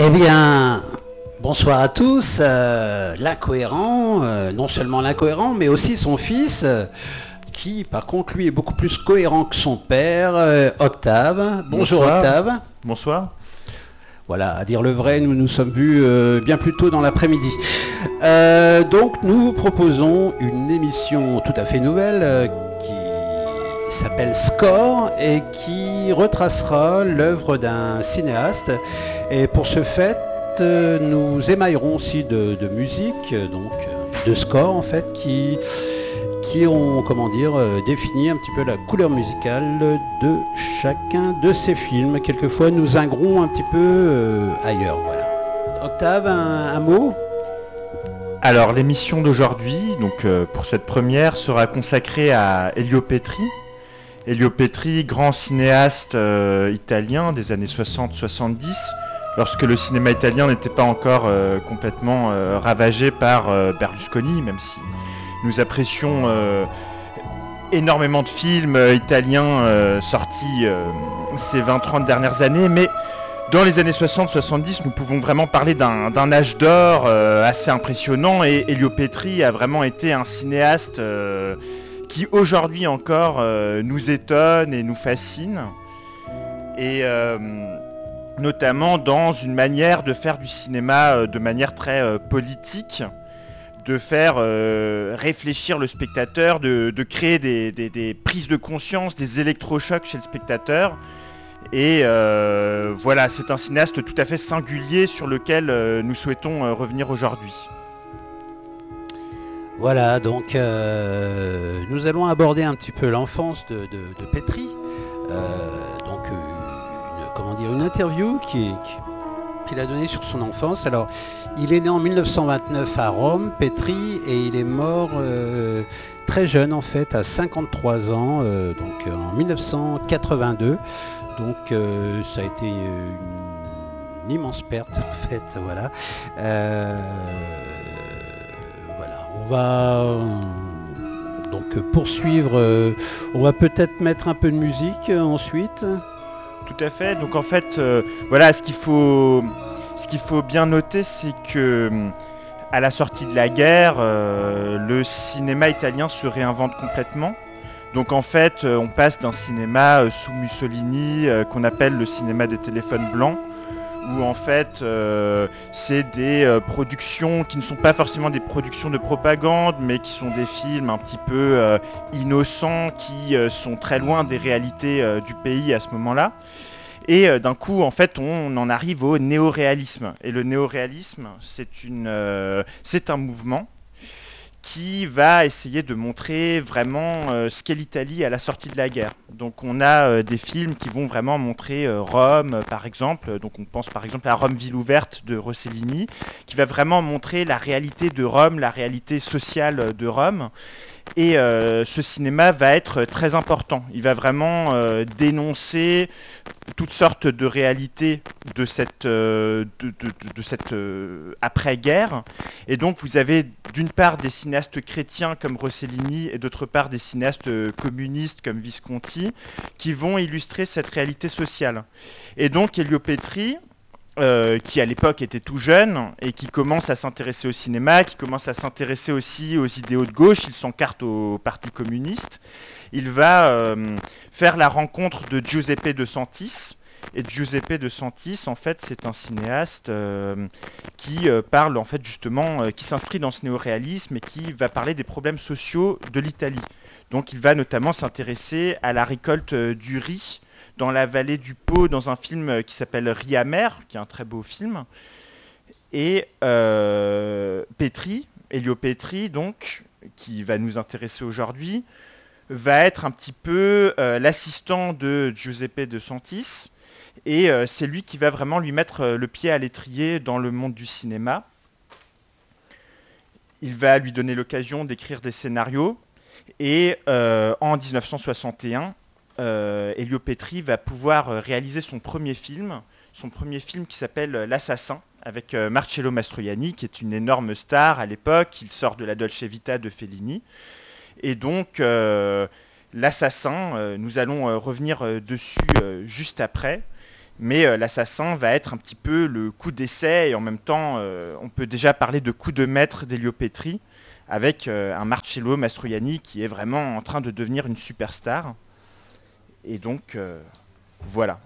Eh bien, bonsoir à tous. L'incohérent, non seulement l'incohérent, mais aussi son fils, qui par contre lui est beaucoup plus cohérent que son père, Octave. Bonjour Bonsoir. Octave. Bonsoir. Voilà, à dire le vrai, nous nous sommes vus bien plus tôt dans l'après-midi. Donc nous vous proposons une émission tout à fait nouvelle qui s'appelle Score et qui retracera l'œuvre d'un cinéaste. Et pour ce fait, nous émaillerons aussi de musique, donc de score en fait, qui ont, défini un petit peu la couleur musicale de chacun de ces films. Quelquefois, nous zinguerons un petit peu ailleurs. Voilà. Octave, un mot ? Alors l'émission d'aujourd'hui, donc pour cette première, sera consacrée à Elio Petri. Elio Petri, grand cinéaste italien des années 60-70, lorsque le cinéma italien n'était pas encore complètement ravagé par Berlusconi, même si nous apprécions énormément de films italiens sortis ces 20-30 dernières années, mais dans les années 60-70, nous pouvons vraiment parler d'un âge d'or assez impressionnant, et Elio Petri a vraiment été un cinéaste qui aujourd'hui encore nous étonne et nous fascine, et notamment dans une manière de faire du cinéma de manière très politique, de faire réfléchir le spectateur, de créer des prises de conscience, des électrochocs chez le spectateur. Et voilà, c'est un cinéaste tout à fait singulier sur lequel nous souhaitons revenir aujourd'hui. Voilà, donc nous allons aborder un petit peu l'enfance de Petri. Donc une interview qu'il a donnée sur son enfance. Alors, il est né en 1929 à Rome, Petri, et il est mort très jeune en fait, à 53 ans, donc en 1982. Donc ça a été une immense perte en fait, voilà. Voilà, on va donc poursuivre, on va peut-être mettre un peu de musique ensuite. Tout à fait, donc en fait, voilà, ce qu'il faut bien noter, c'est que à la sortie de la guerre, le cinéma italien se réinvente complètement. Donc en fait, on passe d'un cinéma sous Mussolini, qu'on appelle le cinéma des téléphones blancs, où en fait c'est des productions qui ne sont pas forcément des productions de propagande, mais qui sont des films un petit peu innocents, qui sont très loin des réalités du pays à ce moment-là. Et d'un coup, en fait, on en arrive au néoréalisme. Et le néoréalisme, c'est un mouvement qui va essayer de montrer vraiment ce qu'est l'Italie à la sortie de la guerre. Donc on a des films qui vont vraiment montrer Rome, par exemple. Donc on pense par exemple à Rome, ville ouverte de Rossellini, qui va vraiment montrer la réalité de Rome, la réalité sociale de Rome. Et ce cinéma va être très important. Il va vraiment dénoncer toutes sortes de réalités de cette après-guerre. Et donc vous avez d'une part des cinéastes chrétiens comme Rossellini et d'autre part des cinéastes communistes comme Visconti qui vont illustrer cette réalité sociale. Et donc Elio Petri, qui à l'époque était tout jeune et qui commence à s'intéresser au cinéma, qui commence à s'intéresser aussi aux idéaux de gauche, il s'encarte au Parti communiste. Il va faire la rencontre de Giuseppe De Santis. Et Giuseppe De Santis, en fait, c'est un cinéaste qui parle, en fait, justement, qui s'inscrit dans ce néoréalisme et qui va parler des problèmes sociaux de l'Italie. Donc il va notamment s'intéresser à la récolte du riz dans la vallée du Pô, dans un film qui s'appelle Riz amer, qui est un très beau film. Et Elio Petri, donc, qui va nous intéresser aujourd'hui, va être un petit peu l'assistant de Giuseppe De Santis, et c'est lui qui va vraiment lui mettre le pied à l'étrier dans le monde du cinéma. Il va lui donner l'occasion d'écrire des scénarios, et en 1961, Elio Petri va pouvoir réaliser son premier film qui s'appelle L'Assassin, avec Marcello Mastroianni, qui est une énorme star à l'époque. Il sort de la Dolce Vita de Fellini. Et donc, L'Assassin, nous allons revenir dessus juste après. Mais l'assassin va être un petit peu le coup d'essai et en même temps, on peut déjà parler de coup de maître d'Elio Petri avec un Marcello Mastroianni qui est vraiment en train de devenir une superstar. Et donc, voilà.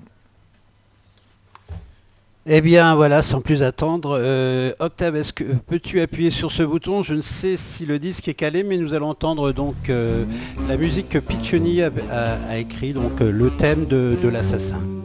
Eh bien voilà, sans plus attendre, Octave, peux-tu appuyer sur ce bouton? Je ne sais si le disque est calé, mais nous allons entendre donc la musique que Piccioni a écrit, donc le thème de l'assassin.